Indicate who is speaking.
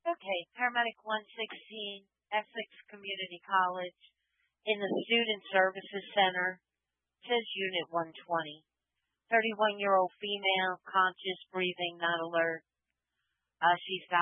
Speaker 1: Okay, paramedic 116, Essex Community College, in the Student Services Center, says Unit 120. 31-year-old female, conscious, breathing, not alert. She's